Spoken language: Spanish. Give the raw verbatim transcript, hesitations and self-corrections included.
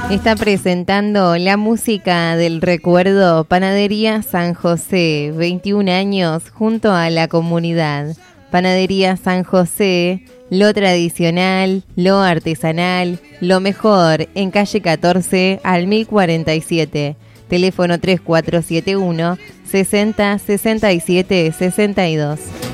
Está presentando la música del recuerdo Panadería San José, veintiún años junto a la comunidad. Panadería San José, lo tradicional, lo artesanal, lo mejor en calle catorce al mil cuarenta y siete. Teléfono tres cuatro siete uno, sesenta, sesenta y siete, sesenta y dos.